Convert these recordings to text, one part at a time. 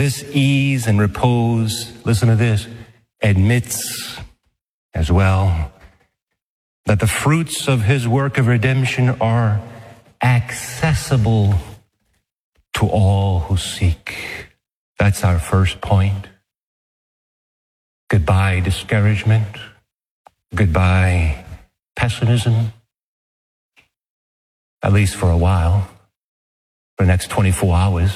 This ease and repose, listen to this, admits as well that the fruits of his work of redemption are accessible to all who seek. That's our first point. Goodbye discouragement. Goodbye pessimism. At least for a while. For the next 24 hours.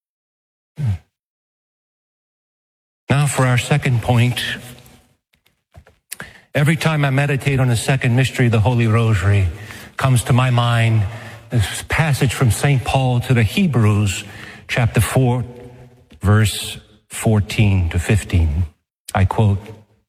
Now for our second point. Every time I meditate on the second mystery of the Holy Rosary, comes to my mind this passage from St. Paul to the Hebrews, chapter 4, verse 14 to 15. I quote,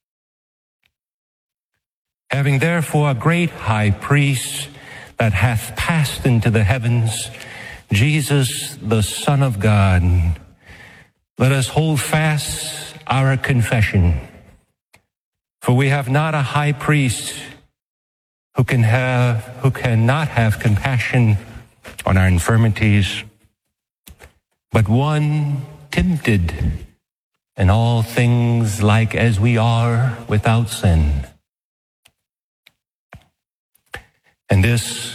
"Having therefore a great high priest that hath passed into the heavens, Jesus, the Son of God, let us hold fast our confession. For we have not a high priest who cannot have compassion on our infirmities, but one tempted in all things like as we are, without sin." And this,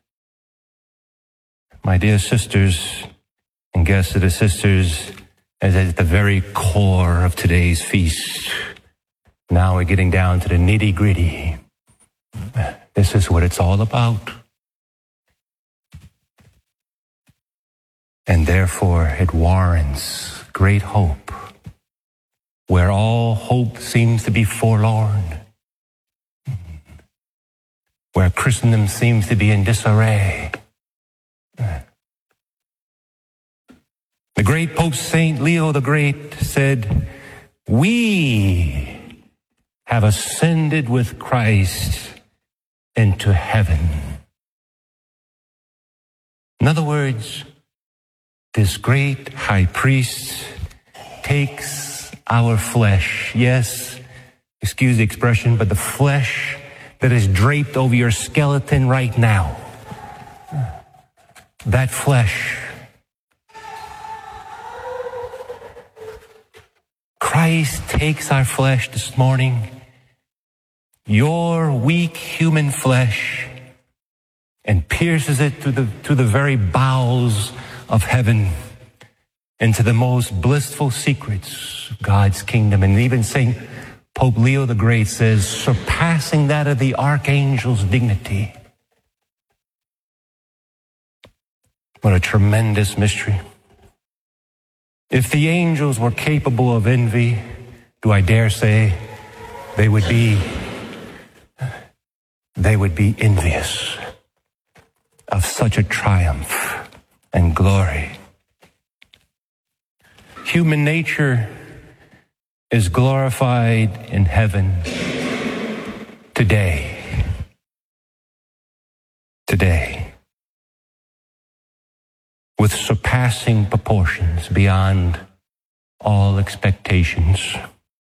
my dear sisters and guests of the sisters, is at the very core of today's feast. Now we're getting down to the nitty-gritty. This is what it's all about. And therefore it warrants great hope. Where all hope seems to be forlorn. Where Christendom seems to be in disarray. The great Pope St. Leo the Great said, "We have ascended with Christ into heaven." In other words, this great high priest takes our flesh. Yes, excuse the expression, but the flesh that is draped over your skeleton right now. That flesh. Christ takes our flesh this morning, your weak human flesh, and pierces it to the very bowels of heaven, into the most blissful secrets of God's kingdom. And even St. Pope Leo the Great says, surpassing that of the archangel's dignity. What a tremendous mystery. If the angels were capable of envy, do I dare say they would be envious of such a triumph and glory. Human nature is glorified in heaven today. Today. With surpassing proportions beyond all expectations.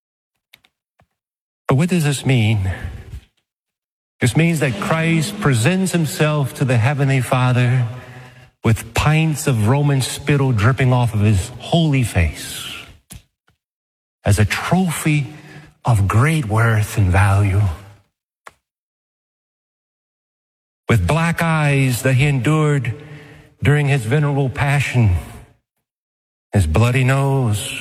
But what does this mean? This means that Christ presents himself to the Heavenly Father with pints of Roman spittle dripping off of his holy face as a trophy of great worth and value. With black eyes that he endured during his venerable passion, his bloody nose,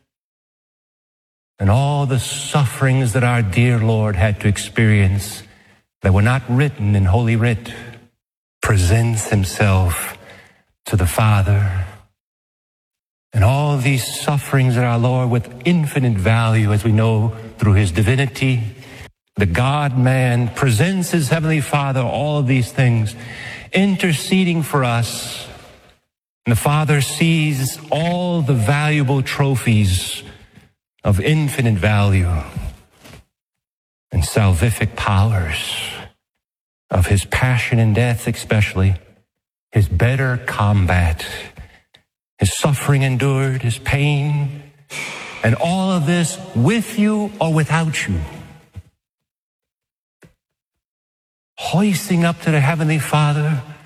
and all the sufferings that our dear Lord had to experience that were not written in Holy Writ, presents himself to the Father. And all these sufferings that our Lord, with infinite value, as we know through his divinity, the God-man, presents his Heavenly Father all of these things, interceding for us. And the Father sees all the valuable trophies of infinite value and salvific powers of his passion and death, especially his better combat, his suffering endured, his pain, and all of this with you or without you. Hoisting up to the Heavenly Father